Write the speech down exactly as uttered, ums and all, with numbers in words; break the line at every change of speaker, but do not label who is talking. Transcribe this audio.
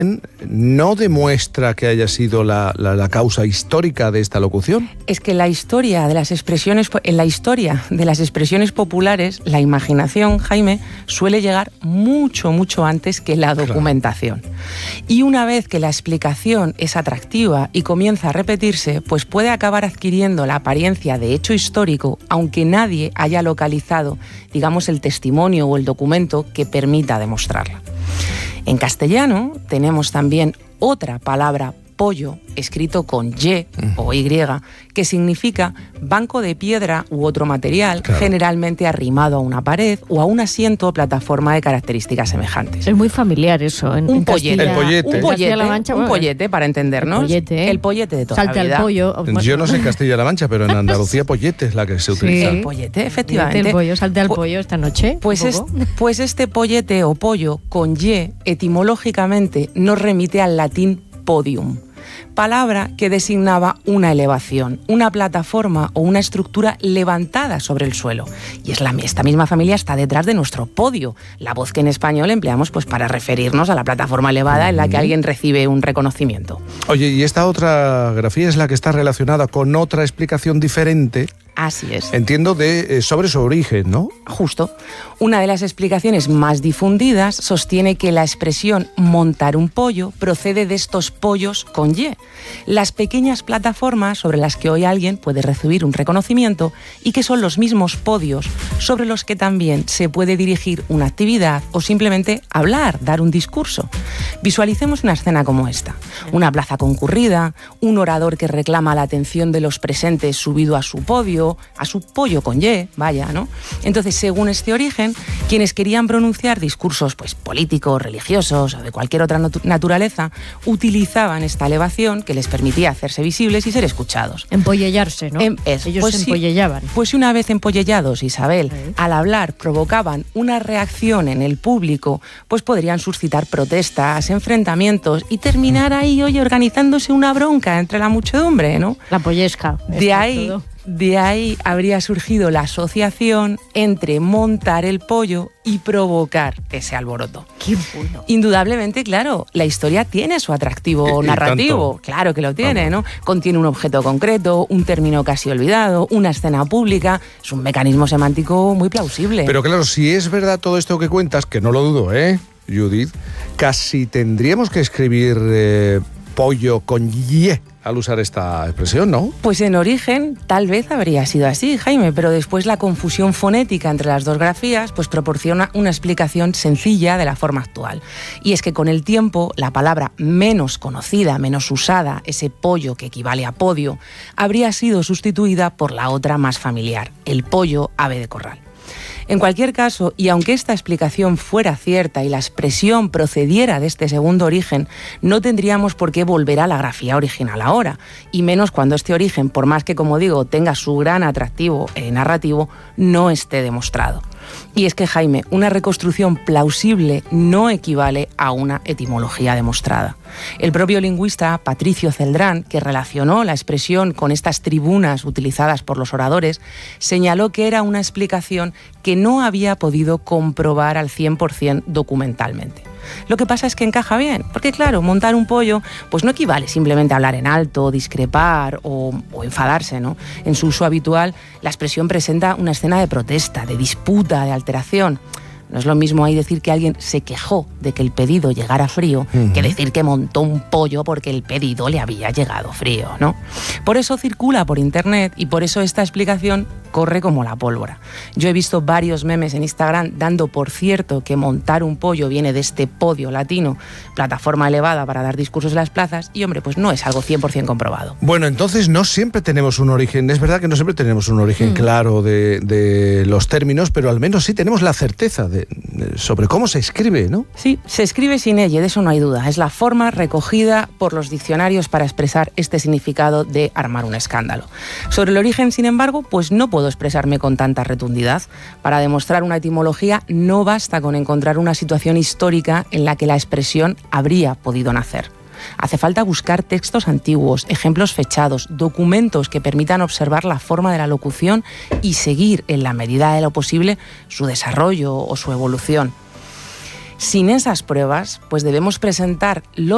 no demuestra que haya sido la, la, la causa histórica de esta locución.
Es que la historia de las expresiones, en la historia de las expresiones populares, la imaginación, Jaime, suele llegar mucho, mucho antes que la documentación. Claro. Y una vez que la explicación es atractiva y comienza a repetirse, pues puede acabar adquiriendo la apariencia de hecho histórico, aunque nadie haya localizado, digamos, el testimonio o el documento que permita demostrarla. En castellano tenemos también otra palabra, pollo, escrito con Y o Y, que significa banco de piedra u otro material, claro, generalmente arrimado a una pared o a un asiento o plataforma de características semejantes.
Es muy familiar eso. En,
un,
en
pollete,
el pollete.
Un pollete, un pollete, un pollete para entendernos.
El pollete,
el pollete de toda
Salta
la vida.
El pollo.
Yo no sé en Castilla-La Mancha, pero en Andalucía pollete es la que se utiliza.
Sí. El pollete, efectivamente.
El pollo, salta el pollo esta noche.
Pues, es, pues este pollete o pollo con Y, etimológicamente, nos remite al latín podium, palabra que designaba una elevación, una plataforma o una estructura levantada sobre el suelo. Y es la, esta misma familia está detrás de nuestro podio, la voz que en español empleamos pues para referirnos a la plataforma elevada en la que alguien recibe un reconocimiento.
Oye, ¿y esta otra grafía es la que está relacionada con otra explicación diferente?
Así es.
Entiendo de eh, sobre su origen, ¿no?
Justo. Una de las explicaciones más difundidas sostiene que la expresión montar un pollo procede de estos pollos con Y, las pequeñas plataformas sobre las que hoy alguien puede recibir un reconocimiento y que son los mismos podios sobre los que también se puede dirigir una actividad o simplemente hablar, dar un discurso. Visualicemos una escena como esta. Una plaza concurrida, un orador que reclama la atención de los presentes subido a su podio, a su pollo con Y, vaya, ¿no? Entonces, según este origen, quienes querían pronunciar discursos pues, políticos, religiosos o de cualquier otra natu- naturaleza, utilizaban esta elevación que les permitía hacerse visibles y ser escuchados.
Empollearse, ¿no?
En, es,
Ellos
pues
se
sí,
empollellaban.
Pues si una vez empollellados, Isabel,
sí,
al hablar provocaban una reacción en el público, pues podrían suscitar protestas, enfrentamientos y terminar ahí, oye, organizándose una bronca entre la muchedumbre, ¿no?
La pollesca.
De ahí... Todo. De ahí habría surgido la asociación entre montar el pollo y provocar ese alboroto.
¡Qué bueno!
Indudablemente, claro, la historia tiene su atractivo
y,
narrativo.
Y
claro que lo tiene, ¿no? Contiene un objeto concreto, un término casi olvidado, una escena pública. Es un mecanismo semántico muy plausible.
Pero claro, si es verdad todo esto que cuentas, que no lo dudo, ¿eh, Judith? Casi tendríamos que escribir eh, pollo con Y al usar esta expresión, ¿no?
Pues en origen tal vez habría sido así, Jaime, pero después la confusión fonética entre las dos grafías pues proporciona una explicación sencilla de la forma actual. Y es que con el tiempo la palabra menos conocida, menos usada, ese pollo que equivale a podio, habría sido sustituida por la otra más familiar, el pollo ave de corral. En cualquier caso, y aunque esta explicación fuera cierta y la expresión procediera de este segundo origen, no tendríamos por qué volver a la grafía original ahora, y menos cuando este origen, por más que, como digo, tenga su gran atractivo eh, narrativo, no esté demostrado. Y es que, Jaime, una reconstrucción plausible no equivale a una etimología demostrada. El propio lingüista Patricio Celdrán, que relacionó la expresión con estas tribunas utilizadas por los oradores, señaló que era una explicación que no había podido comprobar al cien por ciento documentalmente. Lo que pasa es que encaja bien, porque claro, montar un pollo pues no equivale simplemente a hablar en alto, discrepar o, o enfadarse, ¿no? En su uso habitual, la expresión presenta una escena de protesta, de disputa, de alteración. No es lo mismo ahí decir que alguien se quejó de que el pedido llegara frío uh-huh. que decir que montó un pollo porque el pedido le había llegado frío, ¿no? Por eso circula por internet y por eso esta explicación corre como la pólvora. Yo he visto varios memes en Instagram dando por cierto que montar un pollo viene de este podio latino, plataforma elevada para dar discursos en las plazas, y hombre, pues no es algo cien por ciento comprobado.
Bueno, entonces no siempre tenemos un origen, es verdad que no siempre tenemos un origen mm. claro de, de los términos, pero al menos sí tenemos la certeza de, de, sobre cómo se escribe, ¿no?
Sí, se escribe sin elle, de eso no hay duda. Es la forma recogida por los diccionarios para expresar este significado de armar un escándalo. Sobre el origen, sin embargo, pues no puedo expresarme con tanta rotundidad. Para demostrar una etimología no basta con encontrar una situación histórica en la que la expresión habría podido nacer. Hace falta buscar textos antiguos, ejemplos fechados, documentos que permitan observar la forma de la locución y seguir, en la medida de lo posible, su desarrollo o su evolución. Sin esas pruebas, pues debemos presentar los